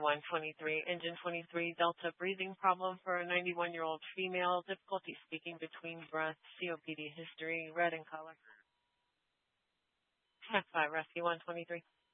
Rescue 123, Engine 23, Delta, breathing problem for a 91-year-old female, difficulty speaking between breaths, COPD history, red in color. Tech 5, Rescue 123.